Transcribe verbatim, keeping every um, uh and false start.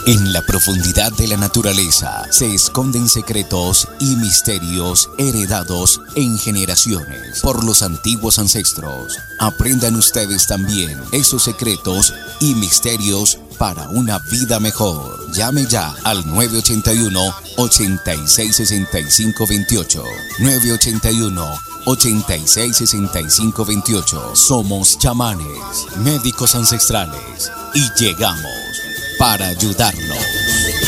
En la profundidad de la naturaleza se esconden secretos y misterios heredados en generaciones por los antiguos ancestros. Aprendan ustedes también esos secretos y misterios para una vida mejor. Llame ya al nueve ochenta y uno, ochenta y seis, sesenta y cinco veintiocho. nueve ochenta y uno, ochenta y seis, sesenta y cinco veintiocho. Somos chamanes, médicos ancestrales y llegamos para ayudarlo.